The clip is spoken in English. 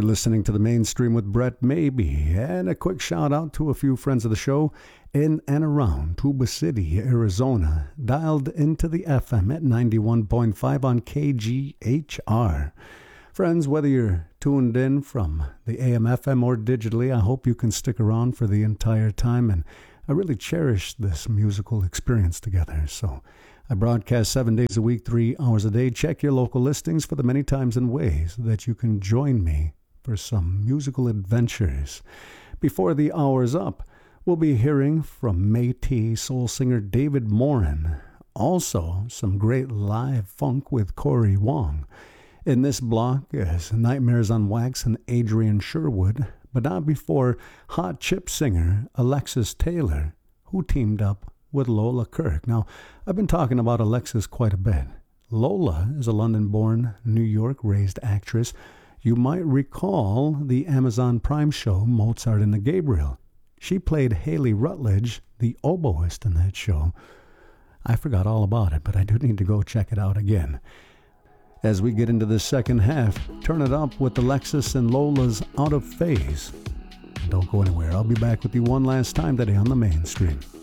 You're listening to The Mainstream with Brett Maybe, and a quick shout out to a few friends of the show in and around Tuba City, Arizona, dialed into the FM at 91.5 on KGHR. Friends, whether you're tuned in from the AM, FM, or digitally, I hope you can stick around for the entire time, and I really cherish this musical experience together. So I broadcast 7 days a week, 3 hours a day. Check your local listings for the many times and ways that you can join me for some musical adventures. Before the hour's up, we'll be hearing from Métis soul singer David Morin. Also, some great live funk with Corey Wong. In this block is Nightmares on Wax and Adrian Sherwood, but not before hot chip singer Alexis Taylor, who teamed up with Lola Kirk. Now, I've been talking about Alexis quite a bit. Lola is a London-born, New York-raised actress. You might recall the Amazon Prime show Mozart and the Gabriel. She played Haley Rutledge, the oboist in that show. I forgot all about it, but I do need to go check it out again. As we get into the second half, turn it up with Alexis and Lola's Out of Phase. Don't go anywhere. I'll be back with you one last time today on The Mainstream.